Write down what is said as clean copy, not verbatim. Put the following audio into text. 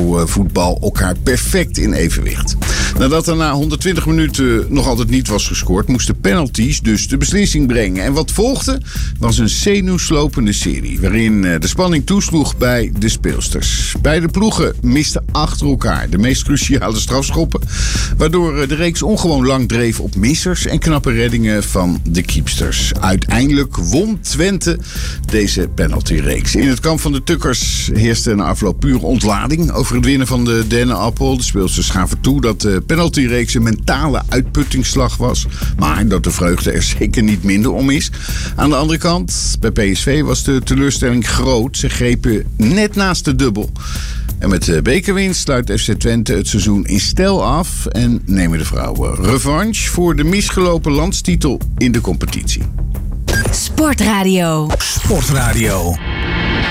vrouwenvoetbal elkaar perfect in evenwicht. Nadat er na 120 minuten nog altijd niet was gescoord, moesten penalties dus de beslissing brengen. En wat volgde was een zenuwslopende serie, waarin de spanning toesloeg bij de speelsters. Beide ploegen misten achter elkaar de meest cruciale strafschoppen, waardoor de reeks ongewoon lang dreef op missers en knappe reddingen van de keepsters. Uiteindelijk won Twente deze penaltyreeks. In het kamp van de Tukkers heerste na afloop pure ontlading over het winnen van de dennenappel. De speelsters gaven toe dat de penaltyreeks een mentale uitputtingsslag was, maar dat de vreugde er zeker niet minder om is. Aan de andere kant, bij PSV was de teleurstelling groot. Ze grepen net naast de dubbel. En met de bekerwinst sluit FC Twente het seizoen in stijl af en nemen de vrouwen revanche voor de misgelopen landstitel in de competitie. Sportradio.